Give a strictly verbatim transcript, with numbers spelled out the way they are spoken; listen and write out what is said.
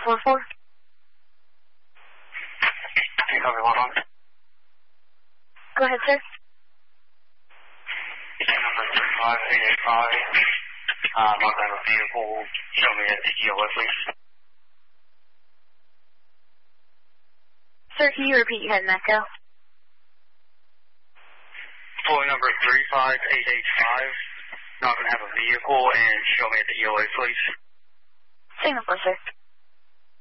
four four. Copy, one on. Go ahead, sir. Number three five eight eight five. Um, I have a vehicle. Show me at the E O S, please. Sir, can you repeat your head and echo? Pulling number three five eight eight five. Not going to have a vehicle and show me at the E O A, please. Signal four, sir.